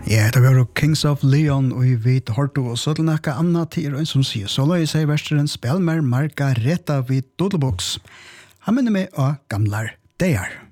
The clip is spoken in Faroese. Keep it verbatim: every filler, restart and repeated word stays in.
Ja, det var Kings of Leon og vi vet hårdt og så til noe annet til en som sier så la jeg seg versteren spil med Margareta vid Dodelbox. Han minner meg av gamle dager.